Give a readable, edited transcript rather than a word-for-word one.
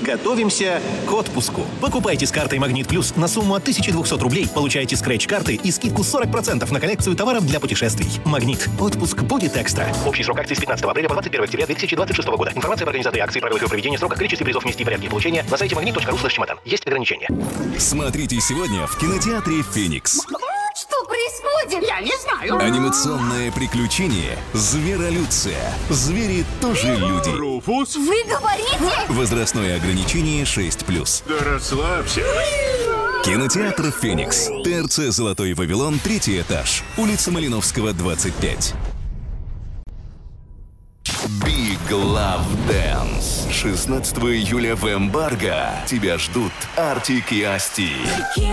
готовимся к отпуску. Покупайте с картой «Магнит Плюс» на сумму от 1200 рублей, получаете скретч-карты и скидку 40% на коллекцию товаров для путешествий. «Магнит». Отпуск будет экстра. Общий срок акции с 15 апреля по 21 октября 2026 года. Информация об организации акции, правилах ее проведения, сроках, количестве призов, месте и порядке получения на сайте magnet.ru/чемодан. Есть ограничения. Смотрите сегодня в кинотеатре «Феникс». Что происходит? Я не знаю. Анимационное приключение «Зверолюция». Звери тоже люди. Руфус? Вы говорите? Возрастное ограничение 6+. Да расслабься. Кинотеатр «Феникс». ТРЦ «Золотой Вавилон», 3-й этаж. Улица Малиновского, 25. Big Love Dance. 16 июля в Эмбарго. Тебя ждут Артик и Асти.